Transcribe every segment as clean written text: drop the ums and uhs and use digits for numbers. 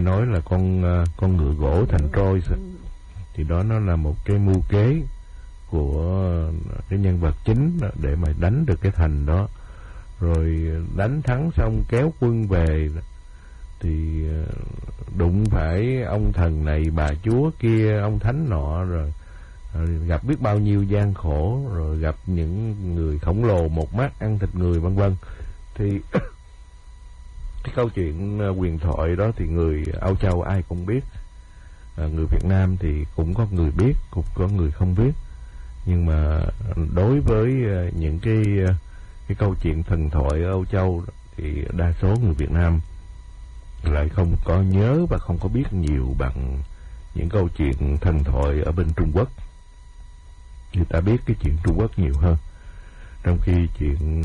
nói là con ngựa gỗ thành Troy, thì đó nó là một cái mưu kế của cái nhân vật chính để mà đánh được cái thành đó. Rồi đánh thắng xong kéo quân về thì đụng phải ông thần này bà chúa kia, ông thánh nọ, rồi gặp biết bao nhiêu gian khổ, rồi gặp những người khổng lồ một mắt ăn thịt người vân vân. Thì cái câu chuyện huyền thoại đó thì người Âu Châu ai cũng biết, người Việt Nam thì cũng có người biết, cũng có người không biết. Nhưng mà đối với những cái câu chuyện thần thoại ở Âu Châu thì đa số người Việt Nam lại không có nhớ và không có biết nhiều bằng những câu chuyện thần thoại ở bên Trung Quốc. Người ta biết cái chuyện Trung Quốc nhiều hơn, trong khi chuyện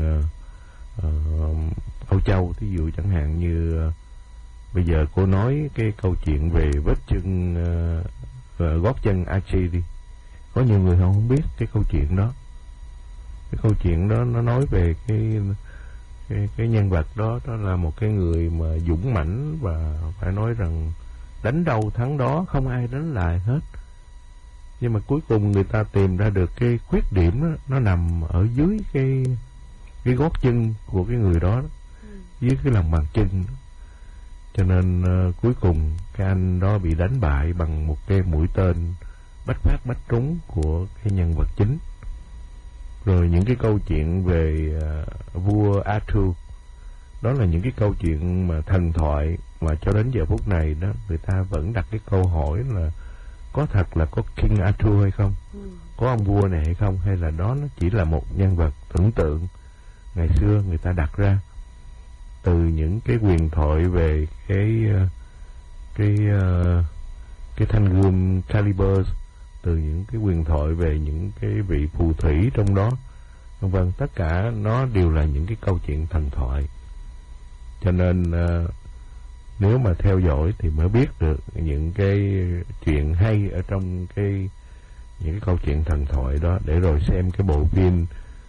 Âu Châu, thí dụ chẳng hạn như bây giờ cô nói cái câu chuyện về vết chân gót chân Archie đi, có nhiều người họ không biết cái câu chuyện đó. Cái câu chuyện đó nó nói về cái nhân vật đó, đó là một cái người mà dũng mãnh, và phải nói rằng đánh đâu thắng đó, không ai đánh lại hết. Nhưng mà cuối cùng người ta tìm ra được cái khuyết điểm đó, nó nằm ở dưới cái gót chân của cái người đó, dưới cái lòng bàn chân đó. Cho nên cuối cùng cái anh đó bị đánh bại bằng một cái mũi tên bách phát bách trúng của cái nhân vật chính. Rồi những cái câu chuyện về vua Arthur, đó là những cái câu chuyện mà thần thoại mà cho đến giờ phút này đó người ta vẫn đặt cái câu hỏi là có thật là có King Arthur hay không, có ông vua này hay không, hay là đó nó chỉ là một nhân vật tưởng tượng ngày xưa người ta đặt ra từ những cái huyền thoại về cái thanh gươm Calibur, từ những cái huyền thoại về những cái vị phù thủy trong đó, vân vân. Tất cả nó đều là những cái câu chuyện thần thoại. Cho nên nếu mà theo dõi thì mới biết được những cái chuyện hay ở trong những cái câu chuyện thần thoại đó, để rồi xem cái bộ phim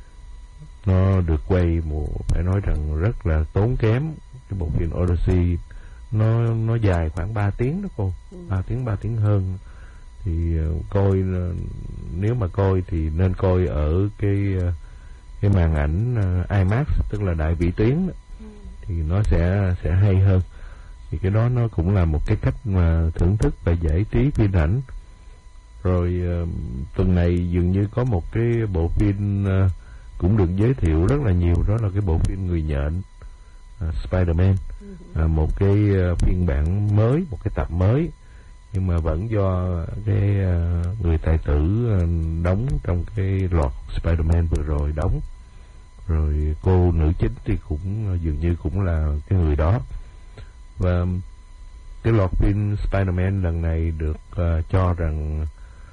nó được quay phải nói rằng rất là tốn kém. Cái bộ phim Odyssey nó dài khoảng 3 tiếng đó cô, 3 tiếng hơn. Thì coi, nếu mà coi thì nên coi ở cái màn ảnh IMAX, tức là đại vĩ tuyến đó, thì nó sẽ hay hơn. Thì cái đó nó cũng là một cái cách mà thưởng thức và giải trí phim ảnh. Rồi tuần này dường như có một cái bộ phim cũng được giới thiệu rất là nhiều, đó là cái bộ phim Người Nhện, Spider-Man, một cái phiên bản mới, một cái tập mới, nhưng mà vẫn do cái người tài tử đóng trong cái loạt Spider-Man vừa rồi đóng. Rồi cô nữ chính thì cũng dường như cũng là cái người đó. Và cái loạt phim Spider-Man lần này được cho rằng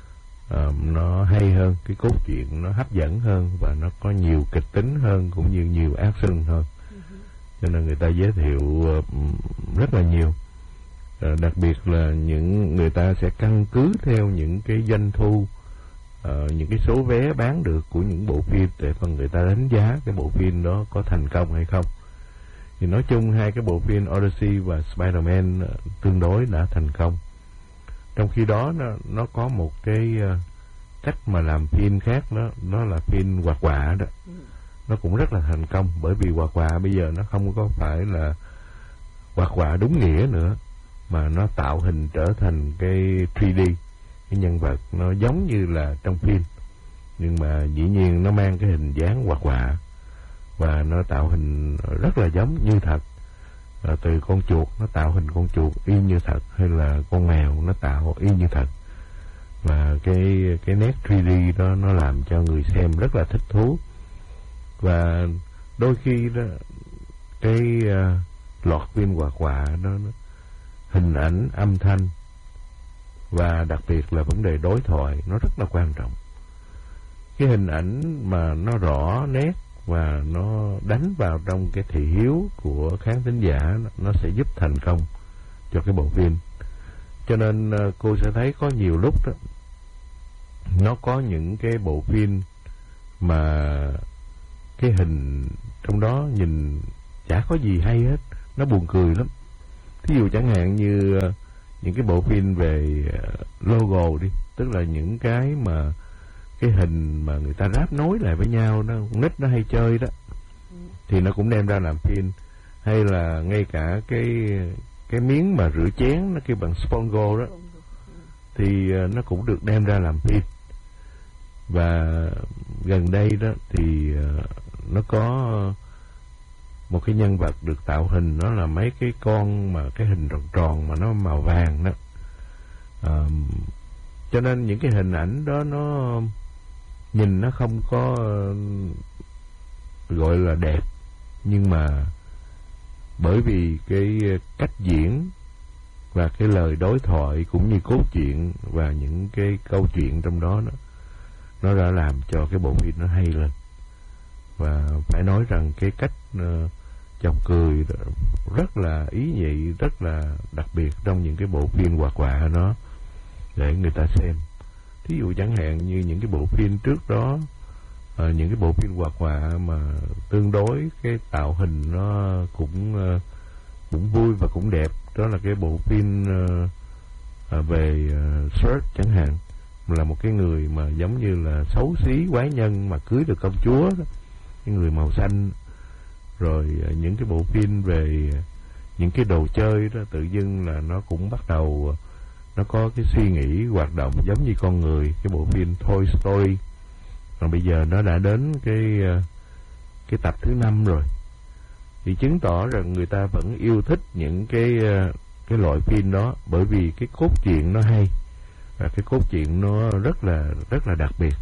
nó hay hơn, cái cốt truyện nó hấp dẫn hơn, và nó có nhiều kịch tính hơn, cũng như nhiều action hơn. Cho nên người ta giới thiệu rất là nhiều. Đặc biệt là những người ta sẽ căn cứ theo những cái doanh thu, những cái số vé bán được của những bộ phim để mà người ta đánh giá cái bộ phim đó có thành công hay không. Thì nói chung hai cái bộ phim Odyssey và Spider-Man tương đối đã thành công. Trong khi đó nó có một cái cách mà làm phim khác, nó là phim hoạt họa đó. Nó cũng rất là thành công, bởi vì hoạt họa bây giờ nó không có phải là hoạt họa đúng nghĩa nữa, mà nó tạo hình trở thành cái 3D, cái nhân vật nó giống như là trong phim, nhưng mà dĩ nhiên nó mang cái hình dáng hoạt họa, và nó tạo hình rất là giống như thật. Từ con chuột nó tạo hình con chuột y như thật, hay là con mèo nó tạo y như thật. Và cái nét 3D đó nó làm cho người xem rất là thích thú. Và đôi khi đó cái loạt phim hoạt họa đó, hình ảnh, âm thanh và đặc biệt là vấn đề đối thoại nó rất là quan trọng. Cái hình ảnh mà nó rõ nét và nó đánh vào trong cái thị hiếu của khán thính giả, nó sẽ giúp thành công cho cái bộ phim. Cho nên cô sẽ thấy có nhiều lúc đó, nó có những cái bộ phim mà cái hình trong đó nhìn chả có gì hay hết, nó buồn cười lắm. Ví dụ chẳng hạn như những cái bộ phim về logo đi, tức là những cái mà cái hình mà người ta ráp nối lại với nhau đó, con nít nó hay chơi đó, thì nó cũng đem ra làm phim. Hay là ngay cả cái miếng mà rửa chén nó kêu bằng spongo đó, thì nó cũng được đem ra làm phim. Và gần đây đó thì nó có một cái nhân vật được tạo hình, nó là mấy cái con mà cái hình tròn tròn mà nó màu vàng đó. Cho nên những cái hình ảnh đó nó nhìn nó không có gọi là đẹp, nhưng mà bởi vì cái cách diễn và cái lời đối thoại cũng như cốt truyện và những cái câu chuyện trong đó nó đã làm cho cái bộ phim nó hay lên. Và phải nói rằng cái cách chọc cười rất là ý nhị, rất là đặc biệt trong những cái bộ phim hoạt họa đó để người ta xem. Thí dụ chẳng hạn như những cái bộ phim trước đó, những cái bộ phim hoạt họa mà tương đối cái tạo hình nó cũng vui và cũng đẹp, đó là cái bộ phim về Search chẳng hạn, là một cái người mà giống như là xấu xí quái nhân mà cưới được công chúa đó, cái người màu xanh. Rồi những cái bộ phim về những cái đồ chơi đó, tự dưng là nó cũng bắt đầu nó có cái suy nghĩ hoạt động giống như con người, cái bộ phim Toy Story. Còn bây giờ nó đã đến cái tập thứ 5 rồi, thì chứng tỏ rằng người ta vẫn yêu thích những cái loại phim đó, bởi vì cái cốt truyện nó hay và cái cốt truyện nó rất là đặc biệt.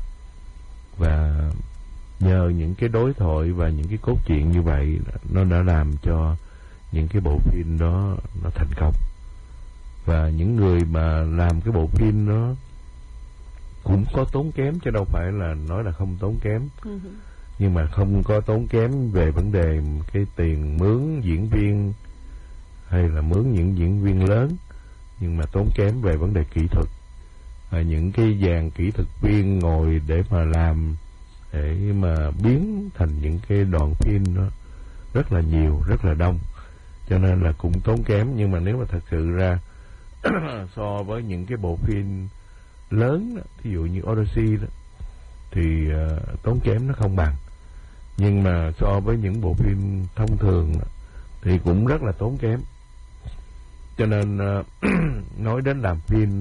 Và nhờ những cái đối thoại và những cái cốt truyện như vậy, nó đã làm cho những cái bộ phim đó nó thành công. Và những người mà làm cái bộ phim nó cũng có tốn kém, chứ đâu phải là nói là không tốn kém. Nhưng mà không có tốn kém về vấn đề cái tiền mướn diễn viên hay là mướn những diễn viên lớn, nhưng mà tốn kém về vấn đề kỹ thuật. Những cái dàn kỹ thuật viên ngồi để mà làm, để mà biến thành những cái đoạn phim đó rất là nhiều, rất là đông, cho nên là cũng tốn kém. Nhưng mà nếu mà thật sự ra so với những cái bộ phim lớn đó, ví dụ như Odyssey đó, thì tốn kém nó không bằng. Nhưng mà so với những bộ phim thông thường đó, thì cũng rất là tốn kém. Cho nên nói đến làm phim,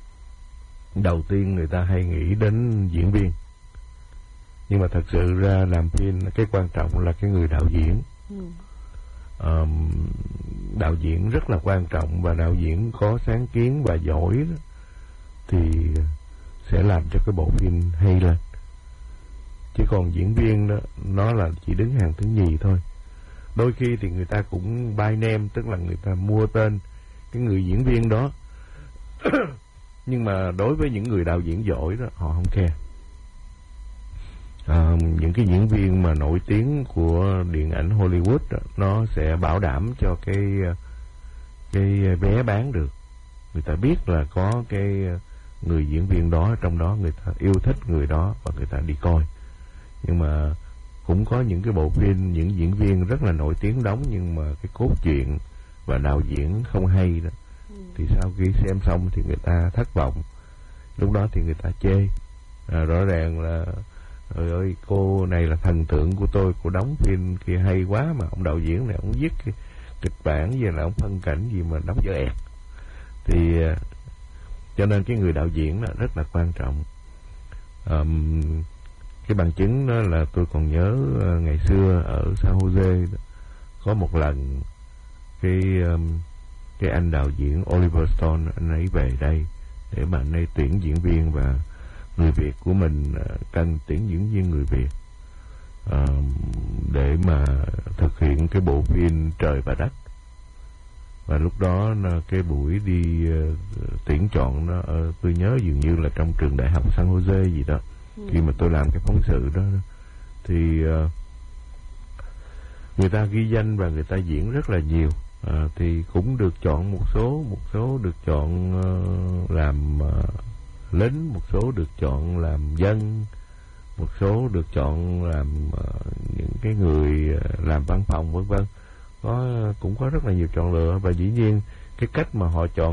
đầu tiên người ta hay nghĩ đến diễn viên, nhưng mà thật sự ra làm phim cái quan trọng là cái người đạo diễn. Đạo diễn rất là quan trọng, và đạo diễn có sáng kiến và giỏi đó, thì sẽ làm cho cái bộ phim hay lên. Chứ còn diễn viên đó, nó là chỉ đứng hàng thứ nhì thôi. Đôi khi thì người ta cũng buy name, tức là người ta mua tên cái người diễn viên đó. Nhưng mà đối với những người đạo diễn giỏi đó, họ không care. Những cái diễn viên mà nổi tiếng của điện ảnh Hollywood đó, nó sẽ bảo đảm cho cái vé bán được. Người ta biết là có cái người diễn viên đó, trong đó người ta yêu thích người đó và người ta đi coi. Nhưng mà cũng có những cái bộ phim những diễn viên rất là nổi tiếng đóng, nhưng mà cái cốt truyện và đạo diễn không hay đó, thì sau khi xem xong thì người ta thất vọng. Lúc đó thì người ta chê. Rõ ràng là trời ơi, cô này là thần tượng của tôi, cô đóng phim kia hay quá, mà ông đạo diễn này ông viết kịch bản gì, là ông phân cảnh gì mà đóng dở ẹt. Thì cho nên cái người đạo diễn là rất là quan trọng. Cái bằng chứng đó là tôi còn nhớ ngày xưa ở San Jose đó, có một lần cái anh đạo diễn Oliver Stone, anh ấy về đây để mà anh ấy tuyển diễn viên, và người Việt của mình cần tuyển diễn viên người Việt để mà thực hiện cái bộ phim Trời và Đất. Và lúc đó cái buổi đi tuyển chọn nó, tôi nhớ dường như là trong trường đại học San Jose gì đó. Khi mà tôi làm cái phóng sự đó thì người ta ghi danh và người ta diễn rất là nhiều. Thì cũng được chọn một số được chọn làm lính, một số được chọn làm dân, một số được chọn làm những cái người làm văn phòng vân vân. cũng có rất là nhiều chọn lựa, và dĩ nhiên cái cách mà họ chọn